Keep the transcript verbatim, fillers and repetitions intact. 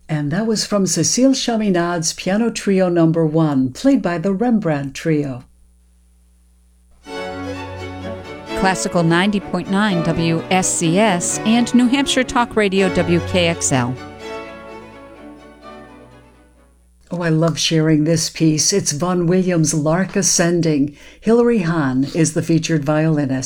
And that was from Cécile Chaminade's Piano Trio Number One, played by the Rembrandt Trio. Classical ninety point nine W S C S and New Hampshire Talk Radio W K X L. Oh, I love sharing this piece. It's Vaughan Williams' Lark Ascending. Hilary Hahn is the featured violinist.